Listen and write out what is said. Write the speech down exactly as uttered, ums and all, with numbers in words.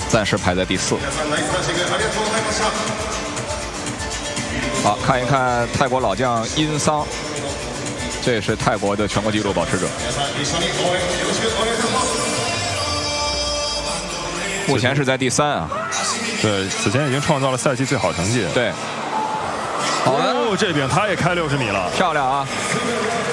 暂时排在第四。好，看一看泰国老将殷桑，这也是泰国的全国纪录保持者。目前是在第三啊。 对，此前已经创造了赛季最好成绩。 对。好了， 哦，这边他也开六十米了， 漂亮啊！